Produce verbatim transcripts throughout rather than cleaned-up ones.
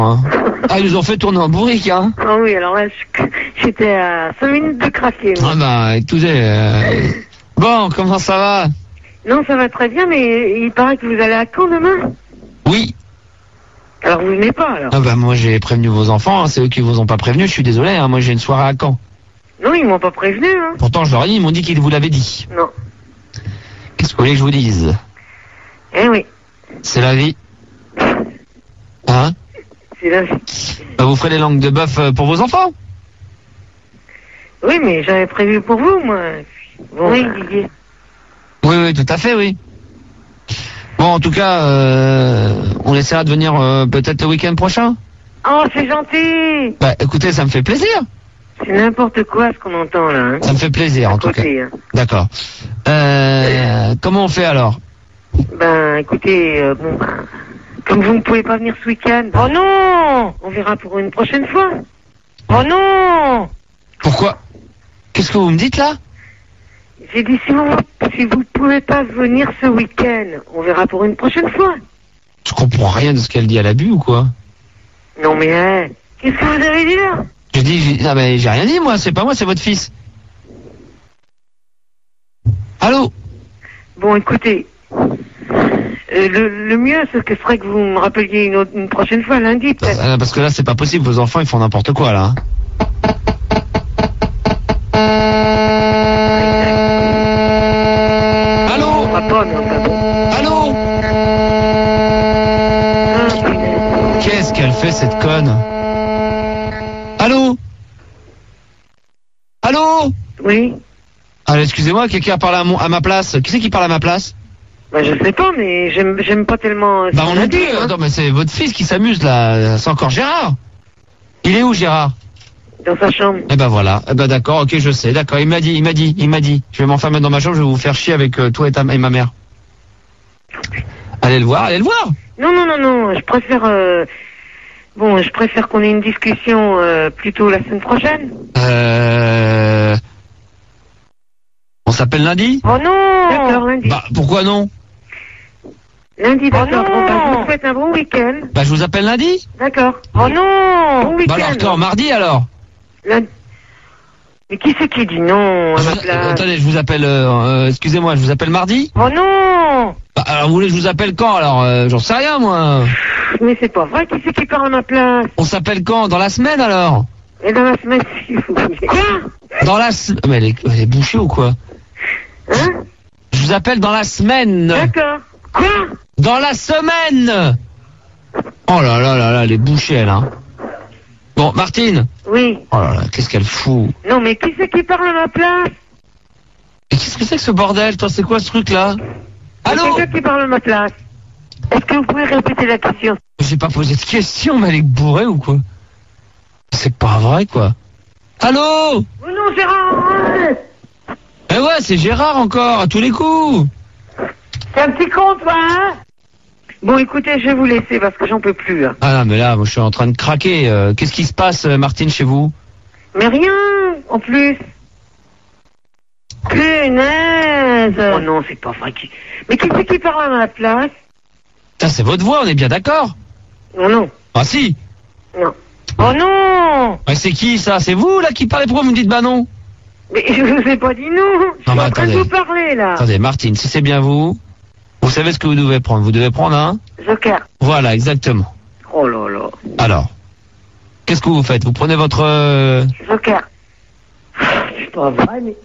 Hein. Ah, ils nous ont fait tourner en bourrique, hein. Ah oui, alors là, j'étais à cinq minutes de craquer. Ah bah, écoutez... Euh... Bon, comment ça va? Non, ça va très bien, mais il paraît que vous allez à Caen demain. Oui. Alors vous venez pas, alors? Ah bah, moi j'ai prévenu vos enfants, hein. C'est eux qui vous ont pas prévenu, je suis désolé, hein. Moi j'ai une soirée à Caen. Non, ils m'ont pas prévenu, hein. Pourtant, je leur ai dit, ils m'ont dit qu'ils vous l'avaient dit. Non. Qu'est-ce que vous voulez que je vous dise? Eh oui. C'est la vie. Hein? C'est la vie. Bah, vous ferez les langues de bœuf pour vos enfants? Oui, mais j'avais prévu pour vous, moi. Bon, oui, bah... Didier. Oui, oui, tout à fait, oui. Bon, en tout cas, euh, on essaiera de venir euh, peut-être le week-end prochain. Oh, c'est gentil. Bah, écoutez, ça me fait plaisir. C'est n'importe quoi ce qu'on entend là. Hein. Ça me fait plaisir, à en côté, tout cas. Hein. D'accord. Euh, comment on fait alors? Ben, écoutez, euh, bon, ben, comme vous ne pouvez pas venir ce week-end. Oh non! On verra pour une prochaine fois. Oh non! Pourquoi? Qu'est-ce que vous me dites là? J'ai dit si vous si vous pouvez pas venir ce week-end, on verra pour une prochaine fois. Je comprends rien de ce qu'elle dit, à l'abus ou quoi? Non mais hein, qu'est-ce que vous avez dit là? Je dis, j'ai... Ah ben, j'ai rien dit moi, c'est pas moi, c'est votre fils. Allô? Bon écoutez, euh, le, le mieux ce que serait que vous me rappeliez une, autre, une prochaine fois lundi peut-être. Ah, parce que là c'est pas possible, vos enfants ils font n'importe quoi là. Hein. Allô? Pas, mais enfin bon. Allô? Ah, qu'est-ce qu'elle fait cette conne? Allô? Allô? Oui. Alors excusez-moi, quelqu'un parle à, mon, à ma place. Qui c'est qui parle à ma place? Bah je sais pas, mais j'aime j'aime pas tellement. Bah on a a dit. dit. Hein. Attends, mais c'est votre fils qui s'amuse là. C'est encore Gérard. Il est où Gérard? Dans sa chambre. Eh ben voilà. Eh ben d'accord, ok, je sais. D'accord. Il m'a dit, il m'a dit, il m'a dit. Je vais m'enfermer dans ma chambre. Je vais vous faire chier avec euh, toi et, ta, et ma mère. Allez le voir, allez le voir. Non non non non. Je préfère. Euh... Bon, je préfère qu'on ait une discussion euh, plutôt la semaine prochaine. Euh. On s'appelle lundi? Oh non! D'accord, lundi. Bah, pourquoi non? Lundi, d'accord. Oh bon, bah, je vous souhaite un bon week-end. Bah, je vous appelle lundi? D'accord. Oh non! Bon week-end. Bah, alors, quand, mardi, alors? Lundi. Mais qui c'est qui dit non à ma place? euh, Attendez, je vous appelle, euh, euh, excusez-moi, je vous appelle mardi? Oh non! Bah, alors, vous voulez que je vous appelle quand, alors? euh, J'en sais rien, moi. Mais c'est pas vrai, qui c'est qui parle à ma place? On s'appelle quand? Dans la semaine, alors? Et dans la semaine, si vous voulez. Quoi? Dans la semaine. Mais elle est, elle est bouchée ou quoi? Hein? Je vous appelle dans la semaine. D'accord. Quoi? Dans la semaine. Oh là là là là, elle est bouchée, elle, hein. Bon, Martine. Oui. Oh là là, qu'est-ce qu'elle fout? Non, mais qui c'est qui parle à ma place? Et qu'est-ce que c'est que ce bordel? Toi, c'est quoi ce truc-là? Allô? C'est quelqu'un qui parle à ma place. Est-ce que vous pouvez répéter la question? J'ai pas posé de question, mais elle est bourrée ou quoi? C'est pas vrai, quoi. Allô? Oh non, Gérard, arrête! Eh ouais, c'est Gérard encore, à tous les coups. C'est un petit con, toi, hein? Bon, écoutez, je vais vous laisser parce que j'en peux plus. Hein. Ah non, mais là, moi, je suis en train de craquer. Euh, Qu'est-ce qui se passe, euh, Martine, chez vous? Mais rien, en plus. Punaise! Oh non, c'est pas vrai. Qui... Mais qui c'est qui parle à ma place? Ça, c'est votre voix, on est bien d'accord? Non, non. Ah si. Non. Oh non! Ah, c'est qui, ça? C'est vous, là, qui parlez? Pourquoi vous me dites bah non? Mais je vous ai pas dit non. Je suis mais en train de attendez. vous parler, là. Attendez, Martine, si c'est bien vous, vous savez ce que vous devez prendre. Vous devez prendre un... Joker. Voilà, exactement. Oh là là. Alors, qu'est-ce que vous faites? Vous prenez votre... euh, Joker. C'est pas vrai, mais...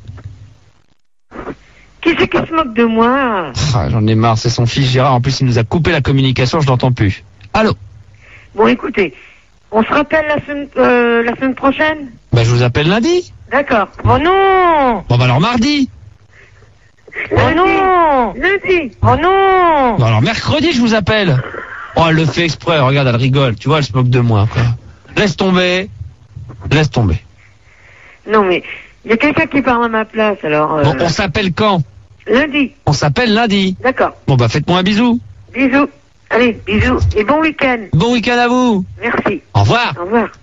Qui c'est qui se moque de moi? Ah, j'en ai marre, c'est son fils Gérard. En plus, il nous a coupé la communication, je l'entends plus. Allô? Bon, écoutez, on se rappelle la semaine, euh, la semaine prochaine? Bah, je vous appelle lundi. D'accord. Oh non! Bon, bah alors mardi. Oh non! Lundi! Oh non! Bon, alors mercredi, je vous appelle. Oh, elle le fait exprès, regarde, elle rigole. Tu vois, elle se moque de moi, quoi. Laisse tomber. Laisse tomber. Non, mais il y a quelqu'un qui parle à ma place, alors... Euh... Bon, on s'appelle quand? Lundi. On s'appelle lundi. D'accord. Bon, bah faites-moi un bisou. Bisous. Allez, bisous. Et bon week-end. Bon week-end à vous. Merci. Au revoir. Au revoir.